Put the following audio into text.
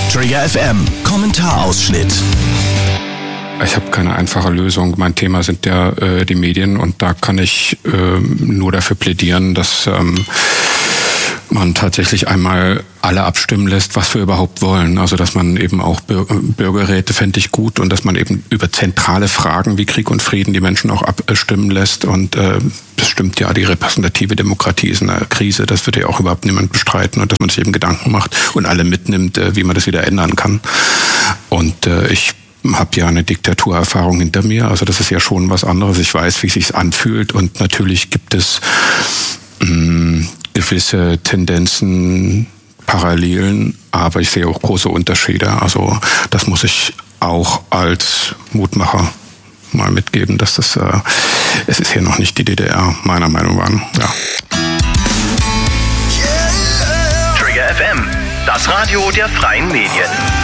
Trigger FM, Kommentarausschnitt. Ich habe keine einfache Lösung. Mein Thema sind ja die Medien und da kann ich nur dafür plädieren, dass man tatsächlich einmal alle abstimmen lässt, was wir überhaupt wollen. Also dass man eben auch Bürgerräte fände ich gut und dass man eben über zentrale Fragen wie Krieg und Frieden die Menschen auch abstimmen lässt. Und das stimmt ja, die repräsentative Demokratie ist in einer Krise. Das wird ja auch überhaupt niemand bestreiten und dass man sich eben Gedanken macht und alle mitnimmt, wie man das wieder ändern kann. Und ich habe ja eine Diktaturerfahrung hinter mir, also das ist ja schon was anderes. Ich weiß, wie es sich anfühlt und natürlich gibt es gewisse Tendenzen, Parallelen, aber ich sehe auch große Unterschiede. Also das muss ich auch als Mutmacher mal mitgeben, dass es ist hier noch nicht die DDR, meiner Meinung nach. Ja. Trigger FM, das Radio der freien Medien.